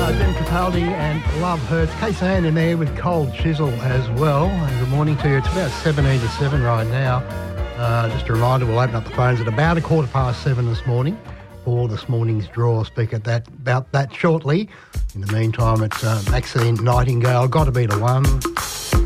Jim Capaldi and Love Hurts. Kaysan in there with Cold Chisel as well. And good morning to you. It's about 17 to 7 right now. Just a reminder, we'll open up the phones at about 7:15 this morning for this morning's draw. I'll speak about that shortly. In the meantime, it's Maxine Nightingale, Got to Be the One.